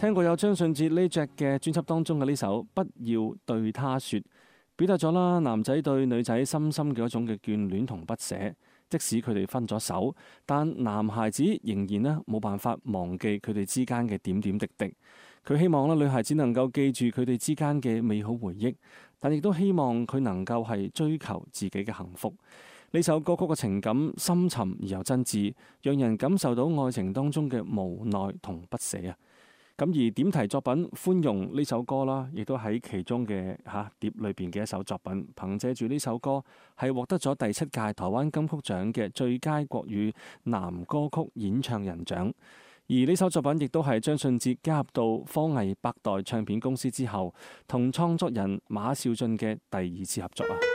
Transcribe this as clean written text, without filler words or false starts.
聽過有張信哲呢隻嘅專輯當中嘅呢首《不要對他說》，表達咗啦男仔對女仔深深嘅一種嘅眷戀同不捨。即使佢哋分咗手，但男孩子仍然呢冇辦法忘記佢哋之間嘅點點滴滴。佢希望女孩子能夠記住佢哋之間嘅美好回憶，但亦都希望佢能夠係追求自己嘅幸福。呢首歌曲嘅情感深沉而又真摯，讓人感受到愛情當中嘅無奈同不捨啊！咁而點題作品《寬容》呢首歌啦，亦都喺其中嘅碟裏邊嘅一首作品，憑借住呢首歌係獲得咗第7屆台灣金曲獎嘅最佳國語男歌曲演唱人獎。而呢首作品亦都係張信哲加入到科藝百代唱片公司之後，同創作人馬兆駿嘅第2次合作啊！